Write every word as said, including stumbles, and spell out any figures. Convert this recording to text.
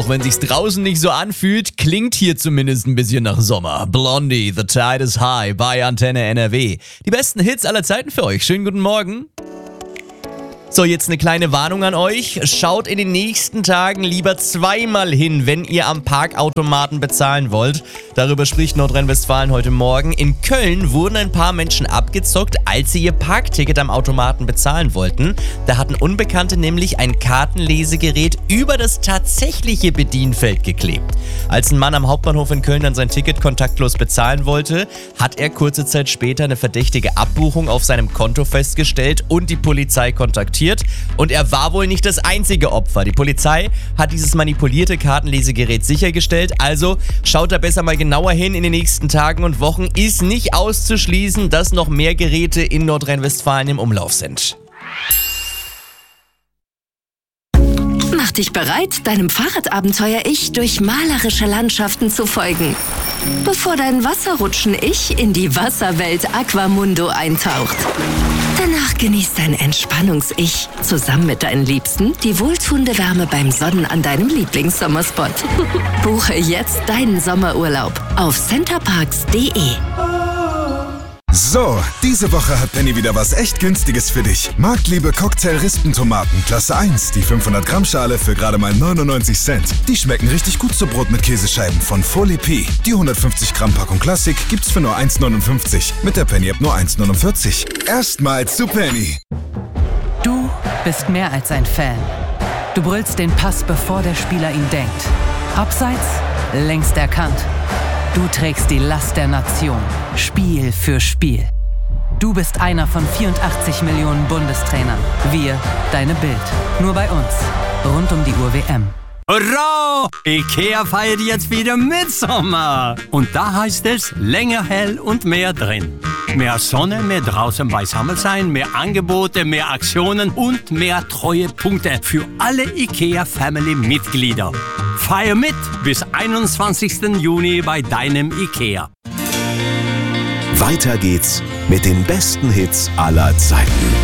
Auch wenn sich's draußen nicht so anfühlt, klingt hier zumindest ein bisschen nach Sommer. Blondie, The Tide is High bei Antenne N R W. Die besten Hits aller Zeiten für euch. Schönen guten Morgen. So, jetzt eine kleine Warnung an euch. Schaut in den nächsten Tagen lieber zweimal hin, wenn ihr am Parkautomaten bezahlen wollt. Darüber spricht Nordrhein-Westfalen heute Morgen. In Köln wurden ein paar Menschen abgezockt, als sie ihr Parkticket am Automaten bezahlen wollten. Da hatten Unbekannte nämlich ein Kartenlesegerät über das tatsächliche Bedienfeld geklebt. Als ein Mann am Hauptbahnhof in Köln dann sein Ticket kontaktlos bezahlen wollte, hat er kurze Zeit später eine verdächtige Abbuchung auf seinem Konto festgestellt und die Polizei kontaktiert. Und er war wohl nicht das einzige Opfer. Die Polizei hat dieses manipulierte Kartenlesegerät sichergestellt. Also schaut da besser mal genauer hin in den nächsten Tagen und Wochen. Ist nicht auszuschließen, dass noch mehr Geräte in Nordrhein-Westfalen im Umlauf sind. Mach dich bereit, deinem Fahrradabenteuer-Ich durch malerische Landschaften zu folgen, bevor dein Wasserrutschen-Ich in die Wasserwelt Aquamundo eintaucht. Danach genießt dein Entspannungs-Ich zusammen mit deinen Liebsten die wohltuende Wärme beim Sonnen an deinem Lieblingssommerspot. Buche jetzt deinen Sommerurlaub auf centerparks punkt de. So, diese Woche hat Penny wieder was echt Günstiges für dich. Marktliebe Cocktail-Rispentomaten, Klasse eins, die fünfhundert Gramm Schale für gerade mal neunundneunzig Cent. Die schmecken richtig gut zu Brot mit Käsescheiben von Folie P. Die hundertfünfzig Gramm Packung Klassik gibt's für nur eins neunundfünfzig. Mit der Penny-App nur eins neunundvierzig. Erstmals zu Penny. Du bist mehr als ein Fan. Du brüllst den Pass, bevor der Spieler ihn denkt. Abseits, längst erkannt. Du trägst die Last der Nation, Spiel für Spiel. Du bist einer von vierundachtzig Millionen Bundestrainern. Wir, deine Bild. Nur bei uns. Rund um die Uhr W M. Hurra! IKEA feiert jetzt wieder Mitsommer. Und da heißt es länger hell und mehr drin. Mehr Sonne, mehr draußen beisammen sein, mehr Angebote, mehr Aktionen und mehr Treuepunkte für alle IKEA-Family-Mitglieder. Feier mit bis einundzwanzigsten Juni bei deinem IKEA. Weiter geht's mit den besten Hits aller Zeiten.